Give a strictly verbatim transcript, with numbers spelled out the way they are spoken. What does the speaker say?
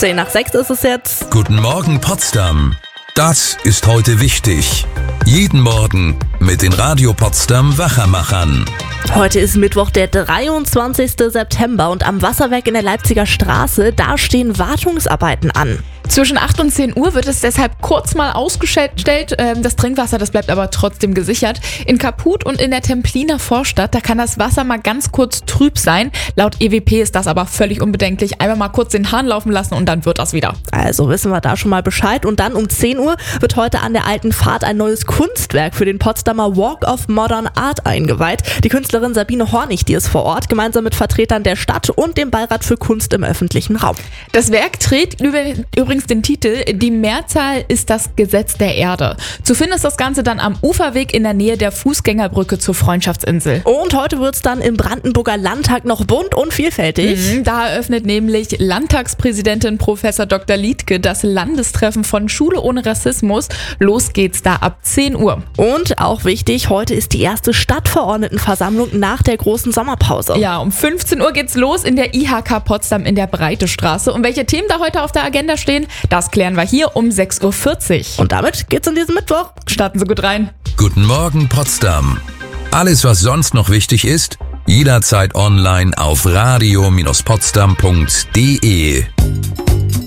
Zehn nach sechs ist es jetzt. Guten Morgen Potsdam. Das ist heute wichtig. Jeden Morgen mit den Radio Potsdam Wachermachern. Heute ist Mittwoch, der dreiundzwanzigster September und am Wasserwerk in der Leipziger Straße, da stehen Wartungsarbeiten an. Zwischen acht und zehn Uhr wird es deshalb kurz mal ausgestellt. Das Trinkwasser, das bleibt aber trotzdem gesichert. In Kaput und in der Templiner Vorstadt, da kann das Wasser mal ganz kurz trüb sein. Laut E W P ist das aber völlig unbedenklich. Einmal mal kurz den Hahn laufen lassen und dann wird das wieder. Also wissen wir da schon mal Bescheid. Und dann um zehn Uhr wird heute an der Alten Fahrt ein neues Kunstwerk für den Potsdamer Walk of Modern Art eingeweiht. Die Künstlerin Sabine Hornig, die ist vor Ort, gemeinsam mit Vertretern der Stadt und dem Beirat für Kunst im öffentlichen Raum. Das Werk trägt übrigens den Titel "Die Mehrzahl ist das Gesetz der Erde". Zu finden ist das Ganze dann am Uferweg in der Nähe der Fußgängerbrücke zur Freundschaftsinsel. Und heute wird es dann im Brandenburger Landtag noch bunt und vielfältig. Mhm, da eröffnet nämlich Landtagspräsidentin Professor Doktor Liedtke das Landestreffen von Schule ohne Rassismus. Los geht's da ab zehn Uhr. Und auch wichtig, heute ist die erste Stadtverordnetenversammlung nach der großen Sommerpause. Ja, um fünfzehn Uhr geht's los in der I H K Potsdam in der Breitestraße. Und welche Themen da heute auf der Agenda stehen, das klären wir hier um sechs Uhr vierzig. Und damit geht's in diesen Mittwoch. Starten Sie gut rein. Guten Morgen Potsdam. Alles, was sonst noch wichtig ist, jederzeit online auf radio Bindestrich potsdam punkt de.